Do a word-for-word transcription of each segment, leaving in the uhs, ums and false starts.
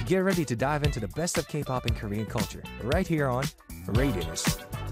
Get ready to dive into the best of K-pop and Korean culture right here on Radius.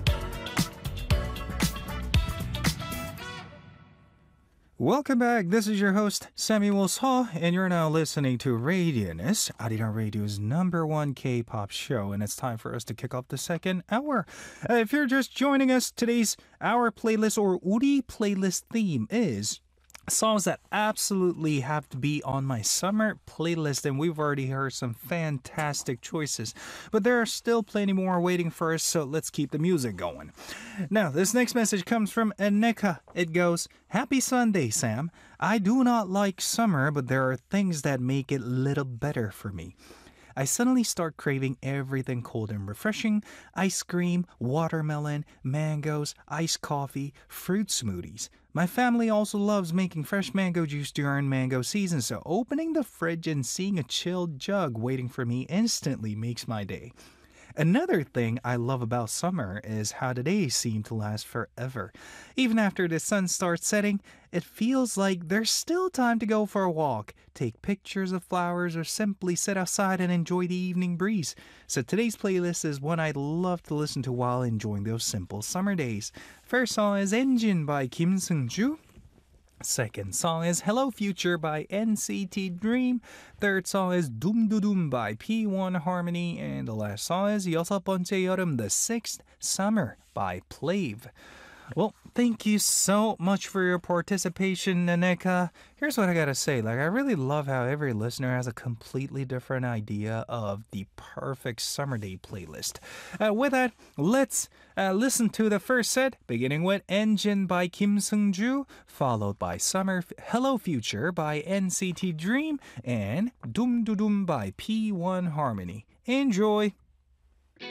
Welcome back. This is your host, Samuel Seo, and you're now listening to Radius, Arirang Radio's number one K-pop show, and it's time for us to kick off the second hour. Uh, if you're just joining us, today's Our Playlist or Uri playlist theme is songs that absolutely have to be on my summer playlist, and we've already heard some fantastic choices, but there are still plenty more waiting for us, so let's keep the music going. Now, this next message comes from Eneka. It goes, Happy Sunday, Sam. I do not like summer, but there are things that make it a little better for me. I suddenly start craving everything cold and refreshing: ice cream, watermelon, mangoes, iced coffee, fruit smoothies. My family also loves making fresh mango juice during mango season, so opening the fridge and seeing a chilled jug waiting for me instantly makes my day. Another thing I love about summer is how the days seem to last forever. Even after the sun starts setting, it feels like there's still time to go for a walk, take pictures of flowers, or simply sit outside and enjoy the evening breeze. So today's playlist is one I'd love to listen to while enjoying those simple summer days. First song is Engine by Kim Seung-ju. Second song is Hello Future by N C T Dream. Third song is Doom Doo Doom by P one Harmony. And the last song is 여섯 번째 여름, the sixth summer by Plave. Well, thank you so much for your participation, Naneka. Here's what I gotta say. Like, I really love how every listener has a completely different idea of the perfect summer day playlist. Uh, with that, let's uh, listen to the first set, beginning with Engine by Kim Seung-ju, followed by Summer Hello Future by N C T Dream, and Doom Doo Doom by P one Harmony. Enjoy!